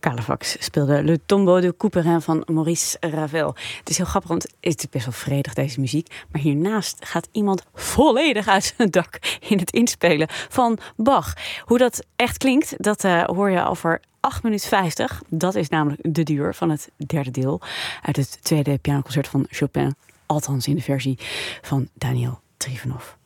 Calefax speelde Le Tombeau de Couperin van Maurice Ravel. Het is heel grappig, want het is best wel vredig, deze muziek. Maar hiernaast gaat iemand volledig uit zijn dak in het inspelen van Bach. Hoe dat echt klinkt, dat hoor je over 8 minuten 50. Dat is namelijk de duur van het derde deel uit het tweede pianoconcert van Chopin. Althans in de versie van Daniel Trifonov.